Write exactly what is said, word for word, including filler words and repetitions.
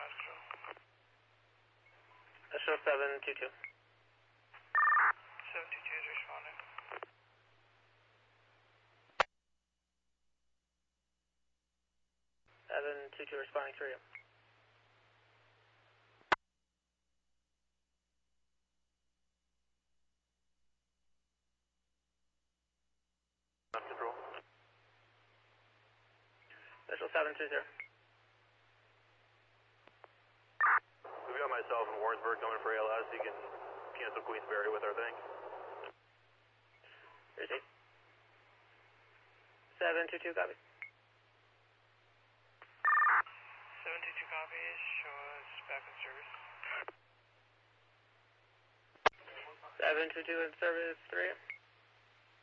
Show seven two two. seven two two is responding. seven two two responding three. Control. Initial seven two zero. We've got myself and Warrensburg coming for A L S. You can cancel Queensberry with our thing. Receive. seven two two, copy. seven two two copies, show us back in service. seven two two in service three.